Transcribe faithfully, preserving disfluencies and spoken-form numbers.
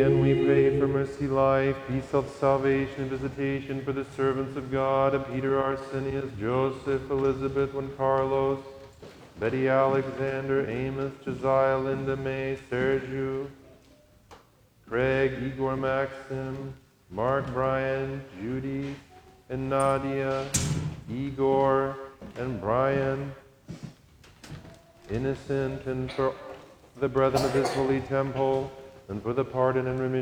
And we pray for mercy, life, peace, health, salvation, and visitation for the servants of God, Peter Arsenius, Joseph, Elizabeth, Juan Carlos, Betty Alexander, Amos, Josiah, Linda May, Sergio, Craig, Igor Maxim, Mark Bryan, Judy, and Nadia, Igor, and Brian, Innocent, and for the brethren of his holy temple, and for the pardon and remission